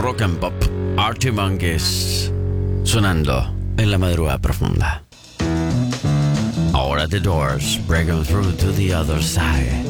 rock and pop. Archie Monkeys sonando en la madrugada profunda. Ahora The Doors, breaking through to the other side.